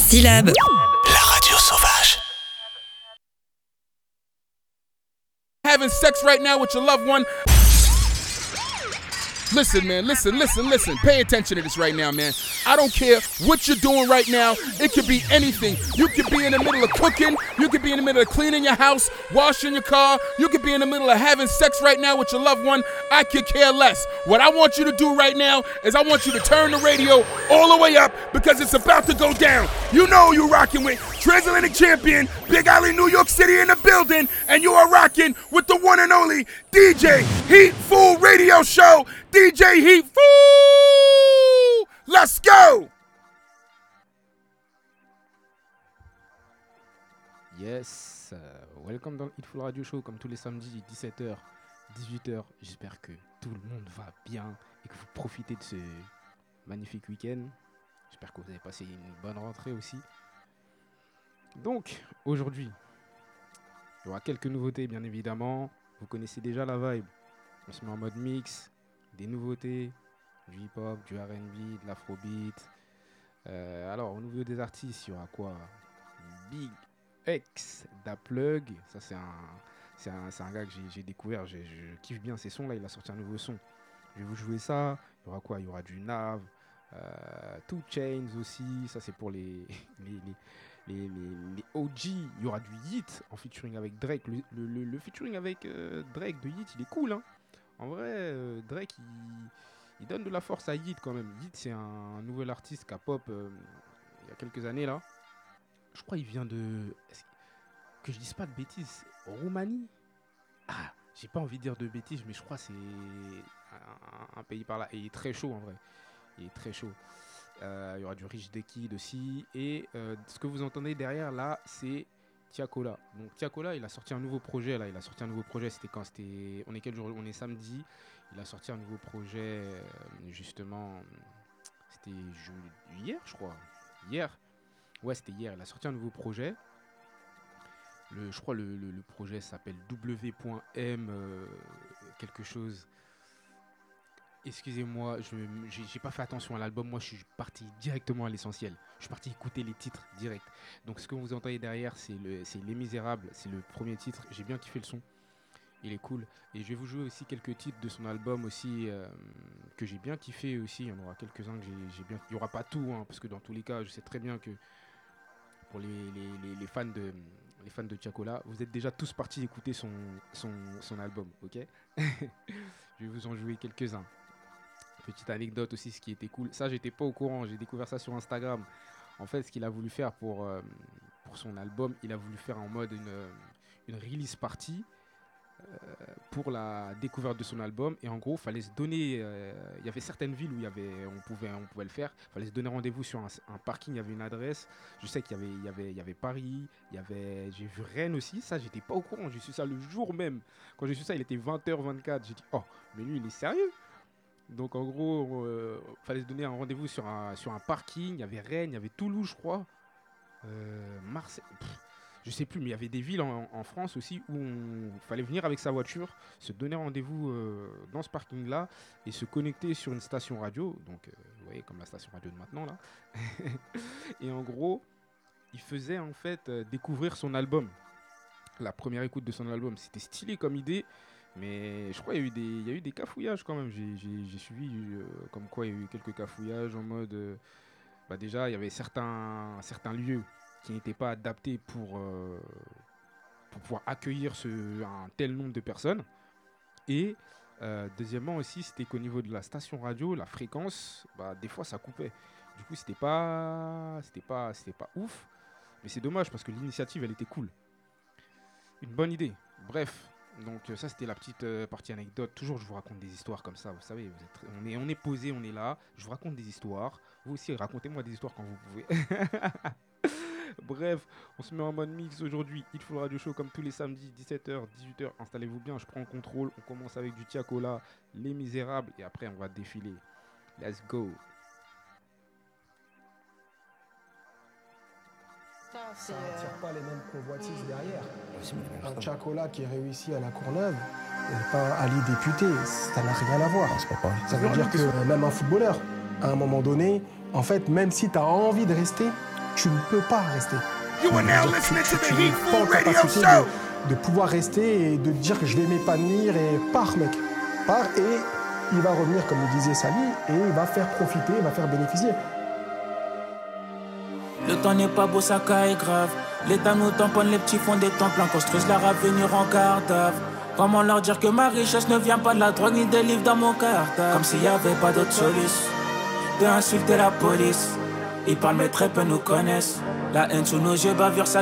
Syllab. La radio sauvage. Having sex right now with your loved one. Listen, man, listen. Pay attention to this right now, man. I don't care what you're doing right now. It could be anything. You could be in the middle of cooking. You could be in the middle of cleaning your house, washing your car. You could be in the middle of having sex right now with your loved one. I could care less. What I want you to do right now is I want you to turn the radio all the way up because it's about to go down. You know who you're rocking with. Transatlantic champion, Big Alley, New York City in the building. And you are rocking with the one and only DJ Heat Fool Radio Show. DJ Heat Fool! Let's go! Yes, welcome dans le Hitful Radio Show comme tous les samedis 17h, 18h. J'espère que tout le monde va bien et que vous profitez de ce magnifique week-end. J'espère que vous avez passé une bonne rentrée aussi. Donc, aujourd'hui, il y aura quelques nouveautés bien évidemment. Vous connaissez déjà la vibe. On se met en mode mix, des nouveautés, du hip-hop, du R&B, de l'afrobeat. Alors, au niveau des artistes, il y aura quoi? Big X d'Aplug, ça c'est un gars que j'ai découvert, je kiffe bien ses sons là, il a sorti un nouveau son. Je vais vous jouer ça. Il y aura quoi? Il y aura du Nav, 2 Chainz aussi, ça c'est pour les OG. Il y aura du Yeat en featuring avec Drake. Le featuring avec Drake de Yeat, il est cool hein. En vrai, Drake il donne de la force à Yeat quand même. Yeat c'est un nouvel artiste qui a pop il y a quelques années là. Je crois qu'il vient de... Que je dise pas de bêtises. Roumanie? Ah, j'ai pas envie de dire de bêtises, mais je crois que c'est un pays par là. Et il est très chaud en vrai. Il est très chaud. Il y aura du Rich the Kid aussi. Et ce que vous entendez derrière là, c'est Tiakola. Donc Tiakola, il a sorti un nouveau projet là. C'était quand? On est quel jour? On est samedi. Il a sorti un nouveau projet justement. C'était hier, je crois. Hier. Ouais, c'était hier. Il a sorti un nouveau projet. Je crois le projet s'appelle W.M quelque chose. Excusez-moi, j'ai pas fait attention à l'album. Moi, je suis parti directement à l'essentiel. Je suis parti écouter les titres direct. Donc, ce que vous entendez derrière, c'est Les Misérables. C'est le premier titre. J'ai bien kiffé le son. Il est cool. Et je vais vous jouer aussi quelques titres de son album aussi que j'ai bien kiffé aussi. Il y en aura quelques-uns que j'ai bien... Il n'y aura pas tout, hein, parce que dans tous les cas, je sais très bien que pour les fans de Tiakola, vous êtes déjà tous partis écouter son album, ok? Je vais vous en jouer quelques-uns. Petite anecdote aussi, ce qui était cool. Ça, j'étais pas au courant. J'ai découvert ça sur Instagram. En fait, ce qu'il a voulu faire pour son album, il a voulu faire en mode une release party pour la découverte de son album. Et en gros, il fallait se donner... Il y avait certaines villes où on pouvait le faire. Il fallait se donner rendez-vous sur un parking. Il y avait une adresse. Je sais qu'il y avait Paris. J'ai vu Rennes aussi. Ça, j'étais pas au courant. J'ai su ça le jour même. Quand j'ai su ça, il était 20h24. J'ai dit, oh, mais lui, il est sérieux. Donc, en gros, il fallait se donner un rendez-vous sur un parking. Il y avait Rennes, il y avait Toulouse, je crois. Marseille... Je sais plus, mais il y avait des villes en France aussi où il fallait venir avec sa voiture, se donner rendez-vous dans ce parking-là et se connecter sur une station radio. Donc, vous voyez, comme la station radio de maintenant, là. Et en gros, il faisait en fait découvrir son album. La première écoute de son album, c'était stylé comme idée. Mais je crois qu'il y a eu des cafouillages quand même. J'ai suivi comme quoi il y a eu quelques cafouillages en mode... déjà, il y avait certains lieux qui n'étaient pas adaptés pour pouvoir accueillir un tel nombre de personnes. Et deuxièmement aussi, c'était qu'au niveau de la station radio, la fréquence, des fois ça coupait. Du coup, c'était pas ouf. Mais c'est dommage parce que l'initiative, elle était cool. Une bonne idée. Bref, donc ça c'était la petite partie anecdote. Toujours, je vous raconte des histoires comme ça. Vous savez, on est posé, on est là. Je vous raconte des histoires. Vous aussi, racontez-moi des histoires quand vous pouvez. Bref, on se met en mode mix aujourd'hui. Hitful Radio Show comme tous les samedis, 17h, 18h. Installez-vous bien, je prends le contrôle. On commence avec du Tiakola, Les Misérables. Et après, on va défiler. Let's go. Ça n'attire pas les mêmes convoitises derrière. Un Tiakola qui est réussi à la Courneuve et pas un Ali député, ça n'a rien à voir. Ça veut dire que même un footballeur, à un moment donné, en fait, même si tu as envie de rester, tu ne peux pas rester. You are now Tu listening to the n'es Heat pas en Food Radio capacité Show. de pouvoir rester et de dire que je vais m'épanouir et pars mec, pars et il va revenir comme le disait Sally et il va faire profiter, il va faire bénéficier. Le temps n'est pas beau, ça caille grave. L'État nous tamponne, les petits font des temps pleins, construisent leur avenir en cardave. Comment leur dire que ma richesse ne vient pas de la drogue ni des livres dans mon cartable? Comme s'il n'y avait pas d'autre solution de insulter la police. Ils parlent mais très peu nous connaissent. La haine sous nos yeux bavure, ça